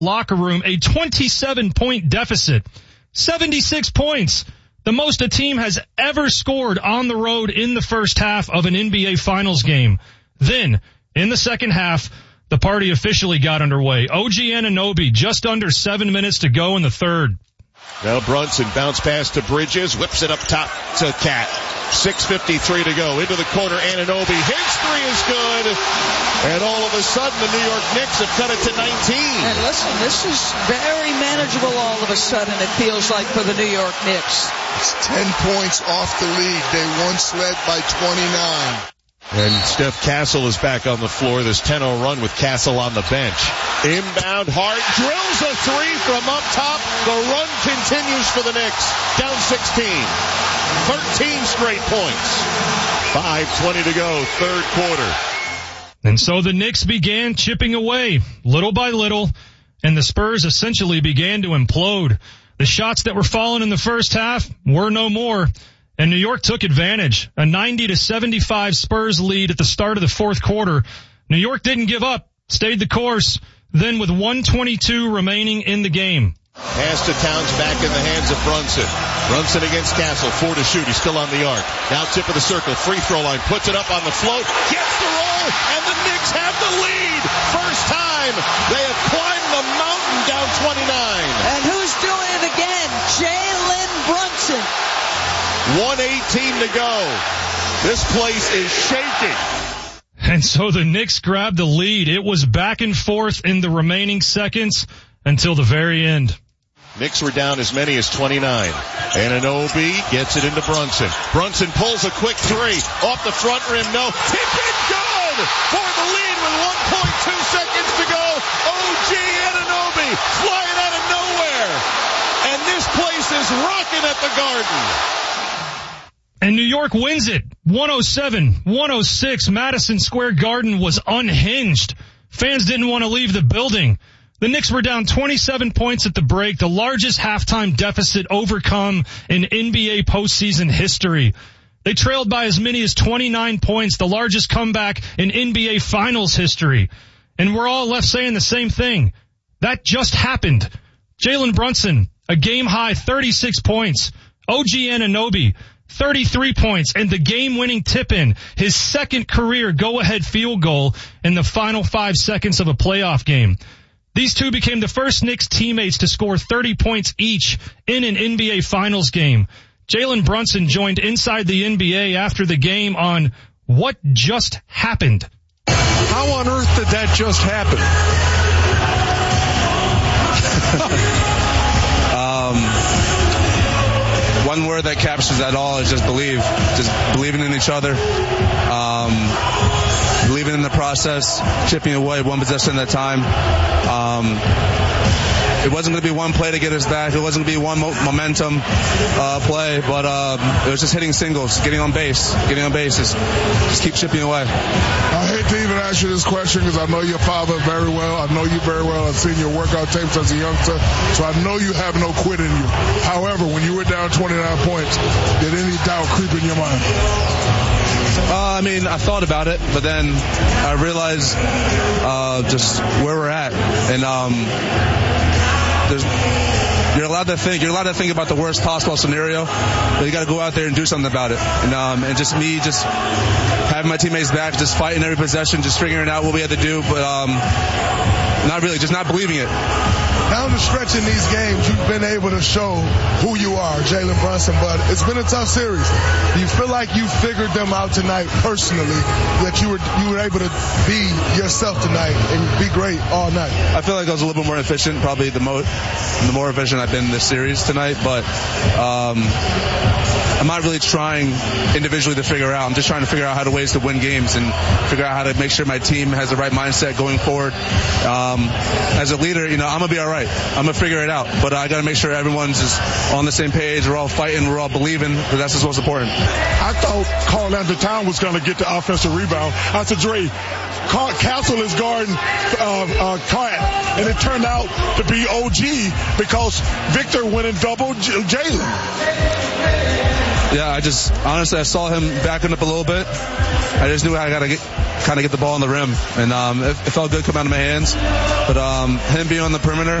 locker room a 27-point deficit. 76 points. The most a team has ever scored on the road in the first half of an NBA Finals game. Then, in the second half, the party officially got underway. OG Anunoby, just under 7 minutes to go in the third. Now Brunson bounce pass to Bridges, whips it up top to Cat. 6:53 to go. Into the corner, Anunoby. His three is good. And all of a sudden, the New York Knicks have cut it to 19. And listen, this is very manageable all of a sudden, it feels like, for the New York Knicks. It's 10 points off the lead. They once led by 29. And Steph Castle is back on the floor. This 10-0 run with Castle on the bench. Inbound, Hart drills a three from up top. The run continues for the Knicks. Down 16. 13 straight points. 5:20 to go, third quarter. And so the Knicks began chipping away, little by little, and the Spurs essentially began to implode. The shots that were falling in the first half were no more. And New York took advantage. A 90-75 Spurs lead at the start of the fourth quarter. New York didn't give up, stayed the course. Then with 1:22 remaining in the game. Pass to Towns, back in the hands of Brunson. Brunson against Castle, 4 to shoot. He's still on the arc. Now tip of the circle, free throw line, puts it up on the float, gets the roll, and the Knicks have the lead. First time they have climbed the mountain, down 29. And who's doing it again? Jalen Brunson. 1:18 to go. This place is shaking. And so the Knicks grabbed the lead. It was back and forth in the remaining seconds until the very end. Knicks were down as many as 29. Anunoby gets it into Brunson. Brunson pulls a quick three. Off the front rim, no. Tip it, good! For the lead with 1.2 seconds to go. OG Anunoby flying out of nowhere. And this place is rocking at the Garden. And New York wins it. 107-106. Madison Square Garden was unhinged. Fans didn't want to leave the building. The Knicks were down 27 points at the break, the largest halftime deficit overcome in NBA postseason history. They trailed by as many as 29 points, the largest comeback in NBA Finals history. And we're all left saying the same thing. That just happened. Jalen Brunson, a game-high 36 points. OG Anunoby, 33 points, and the game-winning tip-in, his second career go-ahead field goal in the final 5 seconds of a playoff game. These two became the first Knicks teammates to score 30 points each in an NBA Finals game. Jalen Brunson joined Inside the NBA after the game on What Just Happened. How on earth did that just happen? One word that captures that all is just believe. Just believing in each other. Believing in the process, chipping away one possession at a time. It wasn't going to be one play to get us back. It wasn't going to be one momentum play, but it was just hitting singles, getting on base, just keep chipping away. I hate to even ask you this question because I know your father very well. I know you very well. I've seen your workout tapes as a youngster, so I know you have no quit in you. However, when you were down 29 points, did any doubt creep in your mind? I thought about it, but then I realized just where we're at, and you're allowed to think about the worst possible scenario, but you got to go out there and do something about it. And just having my teammates back, just fighting every possession, just figuring out what we had to do, but not really, just not believing it. Down the stretch in these games, you've been able to show who you are, Jalen Brunson, but it's been a tough series. Do you feel like you figured them out tonight personally, that you were able to be yourself tonight and be great all night? I feel like I was a little bit more efficient, probably the more efficient I've been in this series tonight, but I'm not really trying individually to figure out. I'm just trying to figure out how to ways to win games and figure out how to make sure my team has the right mindset going forward. As a leader, I'm going to be all right. I'm going to figure it out. But I got to make sure everyone's just on the same page. We're all fighting. We're all believing. Because that's just what's important. I thought Karl-Anthony Towns was going to get the offensive rebound. I said, Dre, Castle is guarding Cat, and it turned out to be OG because Victor went and doubled Jalen. Yeah, honestly, I saw him backing up a little bit. I just knew I got to kind of get the ball on the rim. And it felt good coming out of my hands. But him being on the perimeter,